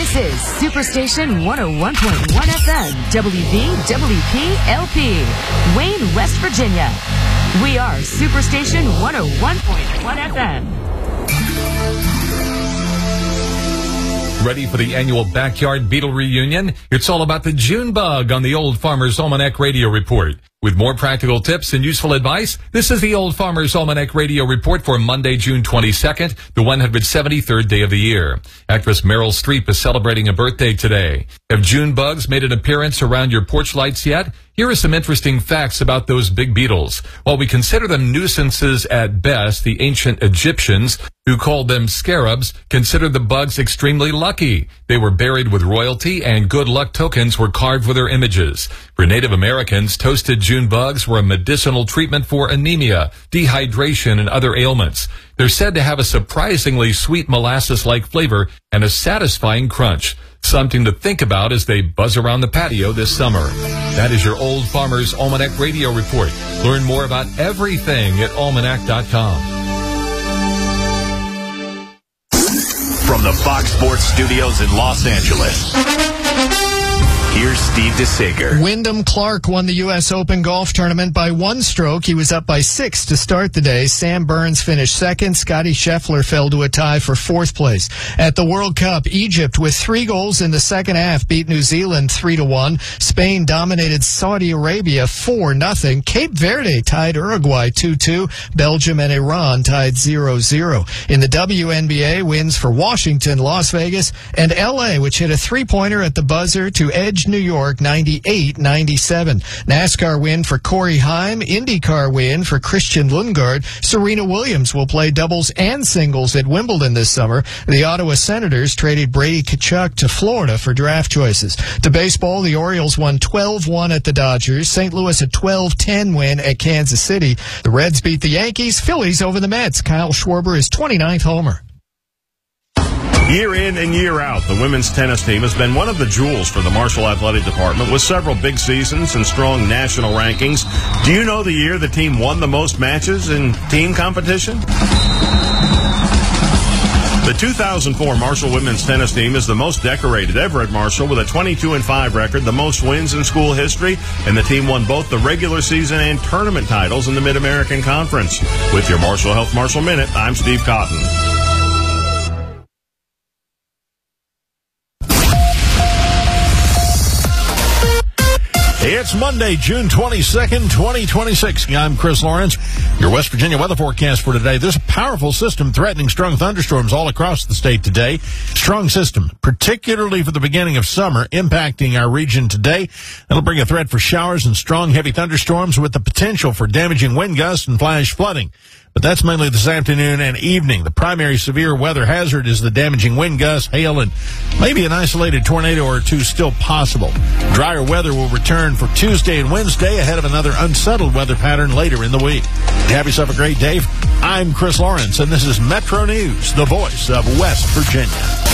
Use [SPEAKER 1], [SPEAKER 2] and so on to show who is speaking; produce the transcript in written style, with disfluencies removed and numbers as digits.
[SPEAKER 1] This is Superstation 101.1 FM, WVWP-LP, Wayne, West Virginia. We are Superstation 101.1 FM.
[SPEAKER 2] Ready for the annual Backyard Beetle Reunion? It's all about the June bug on the Old Farmer's Almanac Radio Report. With more practical tips and useful advice, this is the Old Farmer's Almanac Radio Report for Monday, June 22nd, the 173rd day of the year. Actress Meryl Streep is celebrating a birthday today. Have June bugs made an appearance around your porch lights yet? Here are some interesting facts about those big beetles. While we consider them nuisances at best, the ancient Egyptians, who called them scarabs, considered the bugs extremely lucky. They were buried with royalty, and good luck tokens were carved with their images. For Native Americans, toasted June bugs were a medicinal treatment for anemia, dehydration, and other ailments. They're said to have a surprisingly sweet molasses-like flavor and a satisfying crunch. Something to think about as they buzz around the patio this summer. That is your Old Farmer's Almanac Radio Report. Learn more about everything at almanac.com.
[SPEAKER 3] From the Fox Sports Studios in Los Angeles, here's Steve DeSager.
[SPEAKER 4] Wyndham Clark won the U.S. Open golf tournament by one stroke. He was up by 6 to start the day. Sam Burns finished second. Scottie Scheffler fell to a tie for fourth place. At the World Cup, Egypt, with 3 goals in the second half, beat New Zealand 3-1. Spain dominated Saudi Arabia 4-0. Cape Verde tied Uruguay 2-2. Belgium and Iran tied 0-0. In the WNBA, wins for Washington, Las Vegas, and L.A., which hit a three-pointer at the buzzer to edge New York 98-97. NASCAR win for Corey Heim. IndyCar win for Christian Lundgaard. Serena Williams will play doubles and singles at Wimbledon this summer. The Ottawa Senators traded Brady Tkachuk to Florida for draft choices. To baseball, the Orioles won 12-1 at the Dodgers. St. Louis a 12-10 win at Kansas City. The Reds beat the Yankees. Phillies over the Mets. Kyle Schwarber is 29th homer.
[SPEAKER 5] Year in and year out, the women's tennis team has been one of the jewels for the Marshall Athletic Department with several big seasons and strong national rankings. Do you know the year the team won the most matches in team competition? The 2004 Marshall women's tennis team is the most decorated ever at Marshall with a 22-5 record, the most wins in school history, and the team won both the regular season and tournament titles in the Mid-American Conference. With your Marshall Health Marshall Minute, I'm Steve Cotton.
[SPEAKER 6] It's Monday, June 22nd, 2026. I'm Chris Lawrence, your West Virginia weather forecast for today. There's a powerful system threatening strong thunderstorms all across the state today. Strong system, particularly for the beginning of summer, impacting our region today. That'll bring a threat for showers and strong, heavy thunderstorms with the potential for damaging wind gusts and flash flooding. But that's mainly this afternoon and evening. The primary severe weather hazard is the damaging wind gusts, hail, and maybe an isolated tornado or two still possible. Drier weather will return for Tuesday and Wednesday ahead of another unsettled weather pattern later in the week. Have yourself a great day. I'm Chris Lawrence, and this is Metro News, the voice of West Virginia.